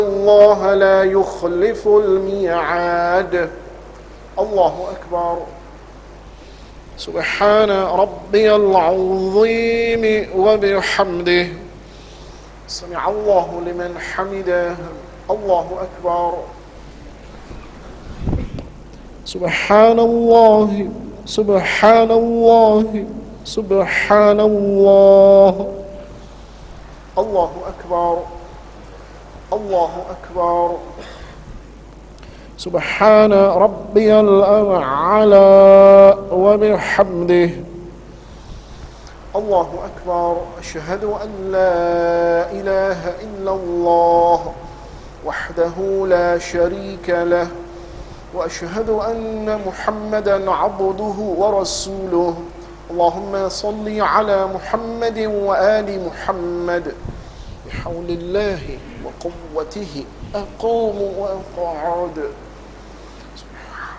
الله لا يخلف الميعاد. الله أكبر. سبحان ربي العظيم وبحمده. سمع الله لمن حمده. الله أكبر. سبحان الله سبحان الله سبحان الله. الله أكبر. الله أكبر. سبحان ربي الأعلى وبحمده. الله أكبر. أشهد أن لا إله إلا الله وحده لا شريك له، وأشهد أن محمدا عبده ورسوله. اللهم صل على محمد وآل محمد. بحول الله وقوته أقوم وأقعد.